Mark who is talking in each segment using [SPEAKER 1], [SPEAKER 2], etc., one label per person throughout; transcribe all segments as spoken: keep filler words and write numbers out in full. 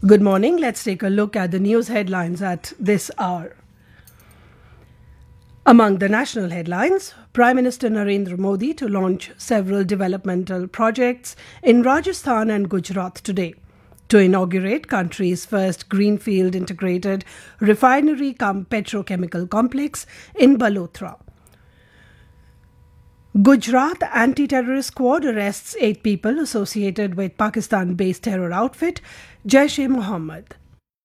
[SPEAKER 1] Good morning. Let's take a look at the news headlines at this hour. Among the national headlines, Prime Minister Narendra Modi to launch several developmental projects in Rajasthan and Gujarat today to inaugurate country's first greenfield integrated refinery cum petrochemical complex in Balotra. Gujarat anti-terrorist squad arrests eight people associated with Pakistan-based terror outfit Jaish-e-Mohammed.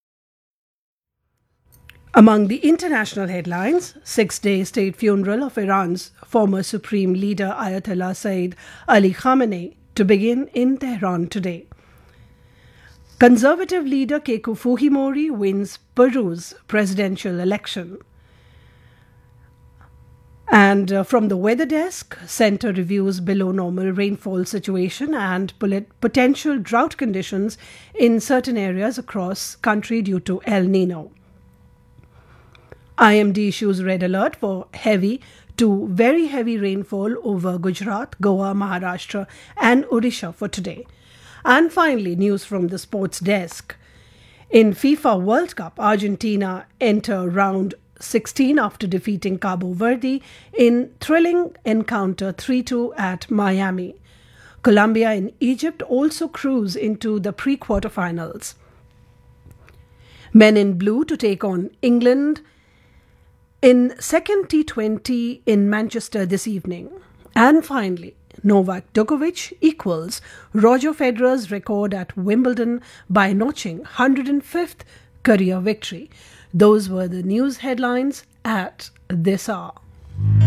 [SPEAKER 1] Among the international headlines, six-day state funeral of Iran's former supreme leader Ayatollah Sayyid Ali Khamenei to begin in Tehran today. Conservative leader Keiko Fujimori wins Peru's presidential election. And uh, from the weather desk, Centre reviews below normal rainfall situation and potential drought conditions in certain areas across country due to El Nino. I M D issues red alert for heavy to very heavy rainfall over Gujarat, Goa, Maharashtra and Odisha for today. And finally, news from the sports desk. In FIFA World Cup, Argentina enter round sixteen after defeating Cabo Verde in thrilling encounter three two at Miami. Colombia and Egypt also cruise into the pre-quarterfinals. Men in blue to take on England in second T twenty in Manchester this evening. And finally, Novak Djokovic equals Roger Federer's record at Wimbledon by notching one hundred fifth career victory. Those were the news headlines at this hour.